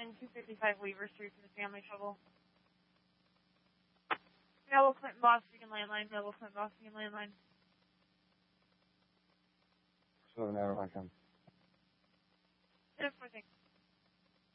in 255 Weaver Street for the family trouble. Melville Clinton Boston landline. Melville Clinton Boston landline. So now I can. Yes, I think.